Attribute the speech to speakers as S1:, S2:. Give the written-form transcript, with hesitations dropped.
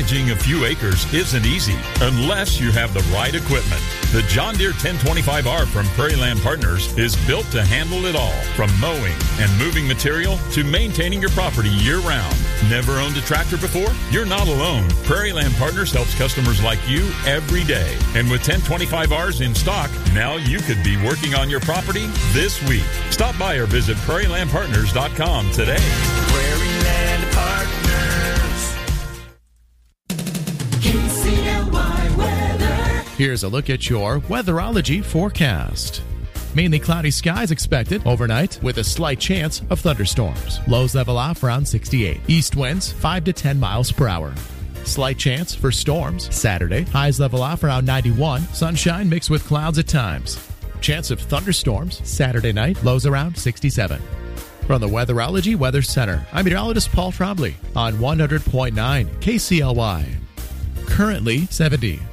S1: Managing a few acres isn't easy unless you have the right equipment. The John Deere 1025R from Prairie Land Partners is built to handle it all, from mowing and moving material to maintaining your property year-round. Never owned a tractor before? You're not alone. Prairie Land Partners helps customers like you every day. And with 1025Rs in stock, now you could be working on your property this week. Stop by or visit prairielandpartners.com today.
S2: Prairie Land Partners. KCLY weather.
S3: Here's a look at your weatherology forecast. Mainly cloudy skies expected overnight with a slight chance of thunderstorms. Lows level off around 68. East winds 5 to 10 miles per hour. Slight chance for storms Saturday. Highs level off around 91. Sunshine mixed with clouds at times. Chance of thunderstorms Saturday night. Lows around 67. From the Weatherology Weather Center, I'm meteorologist Paul Trombley on 100.9 KCLY. Currently 70.